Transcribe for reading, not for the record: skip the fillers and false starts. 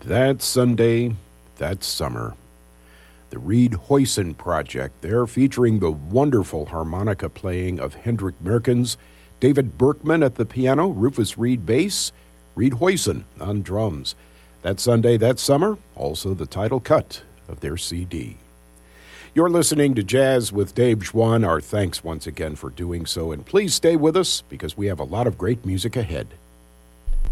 That Sunday, that summer. The Reed Hoyson Project there, featuring the wonderful harmonica playing of Hendrik Merkens, David Berkman at the piano, Rufus Reed bass, Reed Hoyson on drums. That Sunday, that summer, also the title cut of their CD. You're listening to Jazz with Dave Schwann. Our thanks once again for doing so, and please stay with us because we have a lot of great music ahead.